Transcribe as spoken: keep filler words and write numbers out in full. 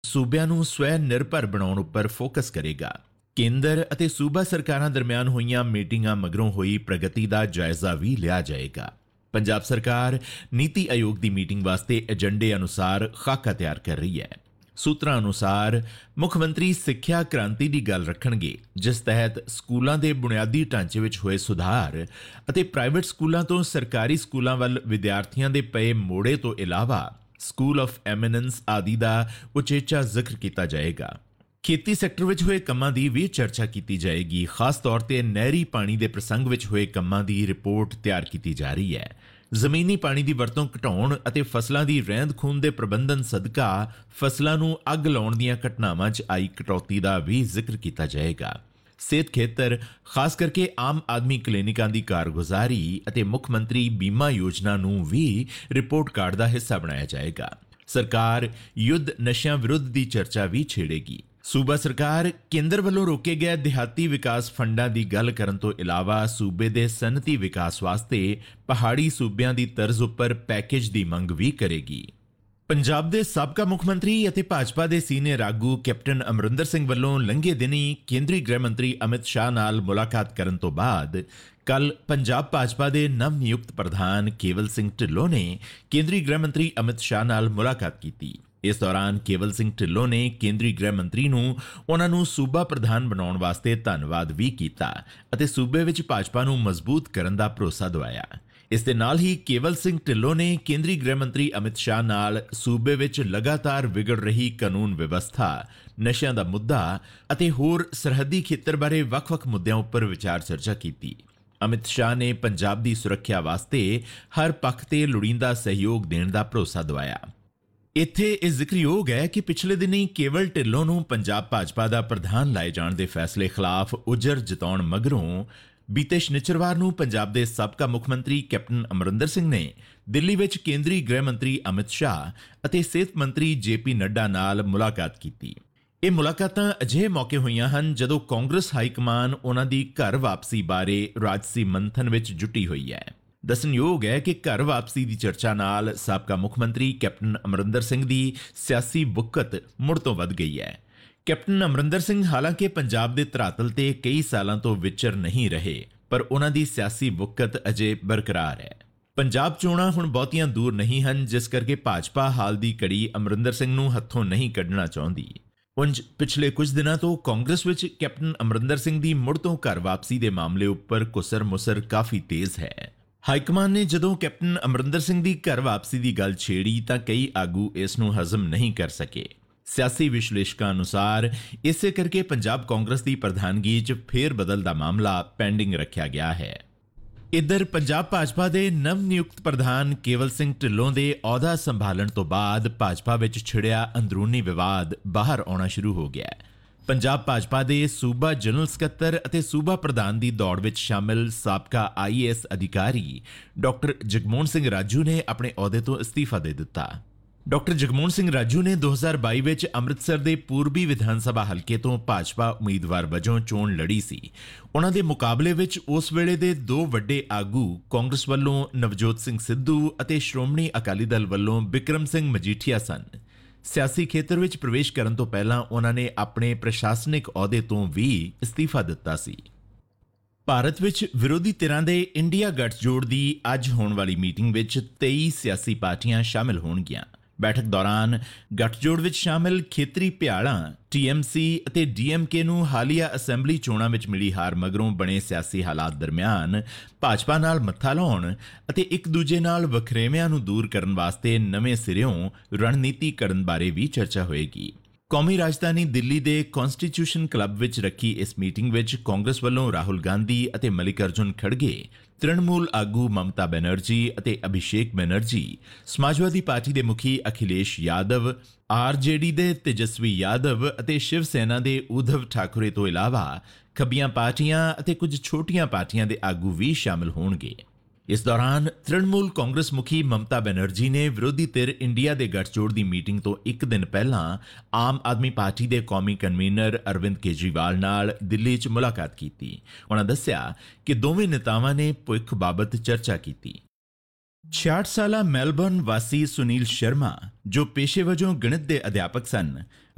ਸੂਬਿਆਂ ਨੂੰ ਸਵੈ ਨਿਰਭਰ ਬਣਾਉਣ ਉੱਪਰ ਫੋਕਸ ਕਰੇਗਾ। ਕੇਂਦਰ ਅਤੇ ਸੂਬਾ ਸਰਕਾਰਾਂ ਦਰਮਿਆਨ ਹੋਈਆਂ ਮੀਟਿੰਗਾਂ ਮਗਰੋਂ ਹੋਈ ਪ੍ਰਗਤੀ ਦਾ ਜਾਇਜ਼ਾ ਵੀ ਲਿਆ ਜਾਏਗਾ। ਪੰਜਾਬ ਸਰਕਾਰ ਨੀਤੀ ਆਯੋਗ ਦੀ ਮੀਟਿੰਗ ਵਾਸਤੇ ਏਜੰਡੇ ਅਨੁਸਾਰ ਖਾਕਾ ਤਿਆਰ ਕਰ ਰਹੀ ਹੈ। ਸੂਤਰਾਂ ਅਨੁਸਾਰ ਮੁੱਖ ਮੰਤਰੀ ਸਿੱਖਿਆ ਕ੍ਰਾਂਤੀ ਦੀ ਗੱਲ ਰੱਖਣਗੇ, ਜਿਸ ਤਹਿਤ ਸਕੂਲਾਂ ਦੇ ਬੁਨਿਆਦੀ ਢਾਂਚੇ ਵਿੱਚ ਹੋਏ ਸੁਧਾਰ ਅਤੇ ਪ੍ਰਾਈਵੇਟ ਸਕੂਲਾਂ ਤੋਂ ਸਰਕਾਰੀ ਸਕੂਲਾਂ ਵੱਲ ਵਿਦਿਆਰਥੀਆਂ ਦੇ ਪਏ ਮੋੜੇ ਤੋਂ ਇਲਾਵਾ ਸਕੂਲ ਆਫ ਐਮੀਨੈਂਸ ਆਦਿ ਦਾ ਉਚੇਚਾ ਜ਼ਿਕਰ ਕੀਤਾ ਜਾਏਗਾ। ਖੇਤੀ ਸੈਕਟਰ ਵਿੱਚ ਹੋਏ ਕੰਮਾਂ ਦੀ ਵੀ ਚਰਚਾ ਕੀਤੀ ਜਾਏਗੀ। ਖਾਸ ਤੌਰ ਤੇ ਨਹਿਰੀ ਪਾਣੀ ਦੇ ਪ੍ਰਸੰਗ ਵਿੱਚ ਹੋਏ ਕੰਮਾਂ ਦੀ ਰਿਪੋਰਟ ਤਿਆਰ ਕੀਤੀ ਜਾ ਰਹੀ ਹੈ। ਜ਼ਮੀਨੀ ਪਾਣੀ ਦੀ ਵਰਤੋਂ ਘਟਾਉਣ ਅਤੇ ਫਸਲਾਂ ਦੀ ਰਹਿੰਦ ਖੂੰਹਦ ਦੇ ਪ੍ਰਬੰਧਨ ਸਦਕਾ ਫਸਲਾਂ ਨੂੰ ਅੱਗ ਲਾਉਣ ਦੀਆਂ ਘਟਨਾਵਾਂ 'ਚ ਆਈ ਕਟੌਤੀ ਦਾ ਵੀ ਜ਼ਿਕਰ ਕੀਤਾ ਜਾਏਗਾ। ਸਿਹਤ ਖੇਤਰ, ਖਾਸ ਕਰਕੇ ਆਮ ਆਦਮੀ ਕਲੀਨਿਕਾਂ ਦੀ ਕਾਰਗੁਜ਼ਾਰੀ ਅਤੇ ਮੁੱਖ ਮੰਤਰੀ ਬੀਮਾ ਯੋਜਨਾ ਨੂੰ ਵੀ ਰਿਪੋਰਟ ਕਾਰਡ ਦਾ ਹਿੱਸਾ ਬਣਾਇਆ ਜਾਏਗਾ। ਸਰਕਾਰ ਯੁੱਧ ਨਸ਼ਿਆਂ ਵਿਰੁੱਧ ਦੀ ਚਰਚਾ ਵੀ ਛੇੜੇਗੀ। ਸੂਬਾ ਸਰਕਾਰ ਕੇਂਦਰ ਵੱਲੋਂ ਰੋਕੇ ਗਏ ਦਿਹਾਤੀ ਵਿਕਾਸ ਫੰਡਾਂ ਦੀ ਗੱਲ ਕਰਨ ਤੋਂ ਇਲਾਵਾ ਸੂਬੇ ਦੇ ਸਨਅਤੀ ਵਿਕਾਸ ਵਾਸਤੇ ਪਹਾੜੀ ਸੂਬਿਆਂ ਦੀ ਤਰਜ਼ ਉੱਪਰ ਪੈਕੇਜ ਦੀ ਮੰਗ ਵੀ ਕਰੇਗੀ। ਪੰਜਾਬ ਦੇ ਸਾਬਕਾ ਮੁੱਖ ਮੰਤਰੀ ਅਤੇ ਭਾਜਪਾ ਦੇ ਸੀਨੀਅਰ ਆਗੂ ਕੈਪਟਨ ਅਮਰਿੰਦਰ ਸਿੰਘ ਵੱਲੋਂ ਲੰਘੇ ਦਿਨੀ ਕੇਂਦਰੀ ਗ੍ਰਹਿ ਮੰਤਰੀ ਅਮਿਤ ਸ਼ਾਹ ਨਾਲ ਮੁਲਾਕਾਤ ਕਰਨ ਤੋਂ ਬਾਅਦ ਕੱਲ ਪੰਜਾਬ ਭਾਜਪਾ ਦੇ ਨਵ ਨਿਯੁਕਤ ਪ੍ਰਧਾਨ ਕੇਵਲ ਸਿੰਘ ਢਿੱਲੋਂ ਨੇ ਕੇਂਦਰੀ ਗ੍ਰਹਿ ਮੰਤਰੀ ਅਮਿਤ ਸ਼ਾਹ ਨਾਲ ਮੁਲਾਕਾਤ ਕੀਤੀ। ਇਸ ਦੌਰਾਨ ਕੇਵਲ ਸਿੰਘ ਢਿੱਲੋਂ ਨੇ ਕੇਂਦਰੀ ਗ੍ਰਹਿ ਮੰਤਰੀ ਨੂੰ ਉਹਨਾਂ ਨੂੰ ਸੂਬਾ ਪ੍ਰਧਾਨ ਬਣਾਉਣ ਵਾਸਤੇ ਧੰਨਵਾਦ ਵੀ ਕੀਤਾ ਅਤੇ ਸੂਬੇ ਵਿੱਚ ਭਾਜਪਾ ਨੂੰ ਮਜ਼ਬੂਤ ਕਰਨ ਦਾ ਭਰੋਸਾ ਦਿਵਾਇਆ। ਇਸ ਦੇ ਨਾਲ ਹੀ ਕੇਵਲ ਸਿੰਘ ਢਿੱਲੋਂ ਨੇ ਕੇਂਦਰੀ ਗ੍ਰਹਿ ਮੰਤਰੀ ਅਮਿਤ ਸ਼ਾਹ ਨਾਲ ਸੂਬੇ ਵਿੱਚ ਲਗਾਤਾਰ ਵਿਗੜ ਰਹੀ ਕਾਨੂੰਨ ਵਿਵਸਥਾ, ਨਸ਼ਿਆਂ ਦਾ ਮੁੱਦਾ ਅਤੇ ਹੋਰ ਸਰਹੱਦੀ ਖੇਤਰ ਬਾਰੇ ਵੱਖ-ਵੱਖ ਮੁੱਦਿਆਂ ਉੱਪਰ ਵਿਚਾਰ ਚਰਚਾ ਕੀਤੀ। ਅਮਿਤ ਸ਼ਾਹ ਨੇ ਪੰਜਾਬ ਦੀ ਸੁਰੱਖਿਆ ਵਾਸਤੇ ਹਰ ਪੱਖ ਤੇ ਲੋੜੀਂਦਾ ਸਹਿਯੋਗ ਦੇਣ ਦਾ ਭਰੋਸਾ ਦਿਵਾਇਆ। ਇੱਥੇ ਇਹ ਜ਼ਿਕਰਯੋਗ ਹੈ ਕਿ ਪਿਛਲੇ ਦਿਨੀ ਕੇਵਲ ਢਿੱਲੋਂ ਨੂੰ ਪੰਜਾਬ ਭਾਜਪਾ ਦਾ ਪ੍ਰਧਾਨ ਲਾਏ ਜਾਣ ਦੇ ਫੈਸਲੇ ਖਿਲਾਫ ਉਜਰ ਜਤਾਉਣ ਮਗਰੋਂ ਬੀਤੇ ਸ਼ਨਿਚਰਵਾਰ ਨੂੰ ਪੰਜਾਬ ਦੇ ਸਾਬਕਾ ਮੁੱਖ ਮੰਤਰੀ ਕੈਪਟਨ ਅਮਰਿੰਦਰ ਸਿੰਘ ਨੇ ਦਿੱਲੀ ਵਿੱਚ ਕੇਂਦਰੀ ਗ੍ਰਹਿ ਮੰਤਰੀ ਅਮਿਤ ਸ਼ਾਹ ਅਤੇ ਸਿਹਤ ਮੰਤਰੀ ਜੇ ਪੀ ਨੱਡਾ ਨਾਲ ਮੁਲਾਕਾਤ ਕੀਤੀ। ਇਹ ਮੁਲਾਕਾਤਾਂ ਅਜਿਹੇ ਮੌਕੇ ਹੋਈਆਂ ਹਨ ਜਦੋਂ ਕਾਂਗਰਸ ਹਾਈਕਮਾਨ ਉਹਨਾਂ ਦੀ ਘਰ ਵਾਪਸੀ ਬਾਰੇ ਰਾਜਸੀ ਮੰਥਨ ਵਿੱਚ ਜੁਟੀ ਹੋਈ ਹੈ। ਦੱਸਣਯੋਗ ਹੈ ਕਿ ਘਰ ਵਾਪਸੀ ਦੀ ਚਰਚਾ ਨਾਲ ਸਾਬਕਾ ਮੁੱਖ ਮੰਤਰੀ ਕੈਪਟਨ ਅਮਰਿੰਦਰ ਸਿੰਘ ਦੀ ਸਿਆਸੀ ਬੁੱਕਤ ਮੁੜ ਤੋਂ ਵੱਧ ਗਈ ਹੈ। ਕੈਪਟਨ ਅਮਰਿੰਦਰ ਸਿੰਘ ਹਾਲਾਂਕਿ ਪੰਜਾਬ ਦੇ ਧਰਾਤਲ ਤੇ ਕਈ ਸਾਲਾਂ ਤੋਂ ਵਿਚਰ ਨਹੀਂ ਰਹੇ, ਪਰ ਉਹਨਾਂ ਦੀ ਸਿਆਸੀ ਬੁੱਕਤ ਅਜੇ ਬਰਕਰਾਰ ਹੈ। ਪੰਜਾਬ ਚੋਣਾਂ ਹੁਣ ਬਹੁਤੀਆਂ ਦੂਰ ਨਹੀਂ ਹਨ, ਜਿਸ ਕਰਕੇ ਭਾਜਪਾ ਹਾਲ ਦੀ ਘੜੀ ਅਮਰਿੰਦਰ ਸਿੰਘ ਨੂੰ ਹੱਥੋਂ ਨਹੀਂ ਕੱਢਣਾ ਚਾਹੁੰਦੀ। ਉਂਝ ਪਿਛਲੇ ਕੁਝ ਦਿਨਾਂ ਤੋਂ ਕਾਂਗਰਸ ਵਿੱਚ ਕੈਪਟਨ ਅਮਰਿੰਦਰ ਸਿੰਘ ਦੀ ਮੁੜ ਤੋਂ ਘਰ ਵਾਪਸੀ ਦੇ ਮਾਮਲੇ ਉੱਪਰ ਕੁਸਰ ਮੁਸਰ ਕਾਫੀ ਤੇਜ਼ ਹੈ। ਹਾਈਕਮਾਨ ਨੇ ਜਦੋਂ ਕੈਪਟਨ ਅਮਰਿੰਦਰ ਸਿੰਘ ਦੀ ਘਰ ਵਾਪਸੀ ਦੀ ਗੱਲ ਛੇੜੀ ਤਾਂ ਕਈ ਆਗੂ ਇਸ ਨੂੰ ਹਜ਼ਮ ਨਹੀਂ ਕਰ ਸਕੇ। ਸਿਆਸੀ ਵਿਸ਼ਲੇਸ਼ਕਾਂ ਅਨੁਸਾਰ ਇਸੇ ਕਰਕੇ ਪੰਜਾਬ ਕਾਂਗਰਸ ਦੀ ਪ੍ਰਧਾਨਗੀ 'ਚ ਫੇਰ ਬਦਲ ਦਾ ਮਾਮਲਾ ਪੈਂਡਿੰਗ ਰੱਖਿਆ ਗਿਆ ਹੈ। ਇੱਧਰ ਪੰਜਾਬ ਭਾਜਪਾ ਦੇ ਨਵ ਨਿਯੁਕਤ ਪ੍ਰਧਾਨ ਕੇਵਲ ਸਿੰਘ ਢਿੱਲੋਂ ਦੇ ਅਹੁਦਾ ਸੰਭਾਲਣ ਤੋਂ ਬਾਅਦ ਭਾਜਪਾ ਵਿੱਚ ਛਿੜਿਆ ਅੰਦਰੂਨੀ ਵਿਵਾਦ ਬਾਹਰ ਆਉਣਾ ਸ਼ੁਰੂ ਹੋ ਗਿਆ ਹੈ। ਪੰਜਾਬ ਭਾਜਪਾ ਦੇ ਸੂਬਾ ਜਨਰਲ ਸਕੱਤਰ ਅਤੇ ਸੂਬਾ ਪ੍ਰਧਾਨ ਦੀ ਦੌੜ ਵਿੱਚ ਸ਼ਾਮਿਲ ਸਾਬਕਾ ਆਈ ਏ ਐਸ ਅਧਿਕਾਰੀ ਡਾਕਟਰ ਜਗਮੋਹਨ ਸਿੰਘ ਰਾਜੂ ਨੇ ਆਪਣੇ ਅਹੁਦੇ ਤੋਂ ਅਸਤੀਫਾ ਦੇ ਦਿੱਤਾ। ਡਾਕਟਰ ਜਗਮੋਹਨ ਸਿੰਘ ਰਾਜੂ ਨੇ ਦੋ ਹਜ਼ਾਰ ਬਾਈ ਵਿੱਚ ਅੰਮ੍ਰਿਤਸਰ ਦੇ ਪੂਰਬੀ ਵਿਧਾਨ ਸਭਾ ਹਲਕੇ ਤੋਂ ਭਾਜਪਾ ਉਮੀਦਵਾਰ ਵਜੋਂ ਚੋਣ ਲੜੀ ਸੀ। ਉਹਨਾਂ ਦੇ ਮੁਕਾਬਲੇ ਵਿੱਚ ਉਸ ਵੇਲੇ ਦੇ ਦੋ ਵੱਡੇ ਆਗੂ ਕਾਂਗਰਸ ਵੱਲੋਂ ਨਵਜੋਤ ਸਿੰਘ ਸਿੱਧੂ ਅਤੇ ਸ਼੍ਰੋਮਣੀ ਅਕਾਲੀ ਦਲ ਵੱਲੋਂ ਬਿਕਰਮ ਸਿੰਘ ਮਜੀਠੀਆ ਸਨ। ਸਿਆਸੀ ਖੇਤਰ ਵਿੱਚ ਪ੍ਰਵੇਸ਼ ਕਰਨ ਤੋਂ ਪਹਿਲਾਂ ਉਹਨਾਂ ਨੇ ਆਪਣੇ ਪ੍ਰਸ਼ਾਸਨਿਕ ਅਹੁਦੇ ਤੋਂ ਵੀ ਅਸਤੀਫਾ ਦਿੱਤਾ ਸੀ। ਭਾਰਤ ਵਿੱਚ ਵਿਰੋਧੀ ਧਿਰਾਂ ਦੇ ਇੰਡੀਆ ਗੱਠਜੋੜ ਦੀ ਅੱਜ ਹੋਣ ਵਾਲੀ ਮੀਟਿੰਗ ਵਿੱਚ ਤੇਈ ਸਿਆਸੀ ਪਾਰਟੀਆਂ ਸ਼ਾਮਿਲ ਹੋਣਗੀਆਂ। ਬੈਠਕ ਦੌਰਾਨ ਗੱਠਜੋੜ ਵਿੱਚ ਸ਼ਾਮਿਲ ਖੇਤਰੀ ਭਿਆਲਾਂ, ਟੀ ਐਮ ਸੀ ਅਤੇ ਡੀ ਐਮ ਕੇ ਨੂੰ ਹਾਲੀਆ ਅਸੈਂਬਲੀ ਚੋਣਾਂ ਵਿੱਚ ਮਿਲੀ ਹਾਰ ਮਗਰੋਂ ਬਣੇ ਸਿਆਸੀ ਹਾਲਾਤ ਦਰਮਿਆਨ ਭਾਜਪਾ ਨਾਲ ਮੱਥਾ ਲਾਉਣ ਅਤੇ ਇੱਕ ਦੂਜੇ ਨਾਲ ਵਖਰੇਵਿਆਂ ਨੂੰ ਦੂਰ ਕਰਨ ਵਾਸਤੇ ਨਵੇਂ ਸਿਰਿਓਂ ਰਣਨੀਤੀ ਕਰਨ ਬਾਰੇ ਵੀ ਚਰਚਾ ਹੋਏਗੀ। ਕੌਮੀ ਰਾਜਧਾਨੀ ਦਿੱਲੀ ਦੇ ਕਨਸਟੀਟਿਊਸ਼ਨ ਕਲੱਬ ਵਿੱਚ ਰੱਖੀ ਇਸ ਮੀਟਿੰਗ ਵਿੱਚ ਕਾਂਗਰਸ ਵੱਲੋਂ ਰਾਹੁਲ ਗਾਂਧੀ ਅਤੇ ਮਲਿਕਾਰਜੁਨ ਖੜਗੇ, ਤ੍ਰਿਣਮੂਲ ਆਗੂ ਮਮਤਾ ਬੈਨਰਜੀ ਅਤੇ ਅਭਿਸ਼ੇਕ ਬੈਨਰਜੀ, ਸਮਾਜਵਾਦੀ ਪਾਰਟੀ ਦੇ ਮੁਖੀ ਅਖਿਲੇਸ਼ ਯਾਦਵ, ਆਰ ਜੇ ਡੀ ਦੇ ਤੇਜਸਵੀ ਯਾਦਵ ਅਤੇ ਸ਼ਿਵ ਸੈਨਾ ਦੇ ਉਧਵ ਠਾਕੁਰੇ ਤੋਂ ਇਲਾਵਾ ਖੱਬੀਆਂ ਪਾਰਟੀਆਂ ਅਤੇ ਕੁਝ ਛੋਟੀਆਂ ਪਾਰਟੀਆਂ ਦੇ ਆਗੂ ਵੀ ਸ਼ਾਮਿਲ ਹੋਣਗੇ। ਇਸ ਦੌਰਾਨ ਤ੍ਰਿਣਮੂਲ ਕਾਂਗਰਸ ਮੁਖੀ ਮਮਤਾ ਬੈਨਰਜੀ ਨੇ ਵਿਰੋਧੀ ਧਿਰ ਇੰਡੀਆ ਦੇ ਗੱਠਜੋੜ ਦੀ ਮੀਟਿੰਗ ਤੋਂ ਇੱਕ ਦਿਨ ਪਹਿਲਾਂ ਆਮ ਆਦਮੀ ਪਾਰਟੀ ਦੇ ਕੌਮੀ ਕਨਵੀਨਰ ਅਰਵਿੰਦ ਕੇਜਰੀਵਾਲ ਨਾਲ ਦਿੱਲੀ 'ਚ ਮੁਲਾਕਾਤ ਕੀਤੀ। ਉਹਨਾਂ ਦੱਸਿਆ ਕਿ ਦੋਵੇਂ ਨੇਤਾਵਾਂ ਨੇ ਭਵਿੱਖ ਬਾਬਤ ਚਰਚਾ ਕੀਤੀ। ਛਿਆਹਠ ਸਾਲਾ ਮੈਲਬੌਰਨ ਵਾਸੀ ਸੁਨੀਲ ਸ਼ਰਮਾ, ਜੋ ਪੇਸ਼ੇ ਵਜੋਂ ਗਣਿਤ ਦੇ ਅਧਿਆਪਕ ਸਨ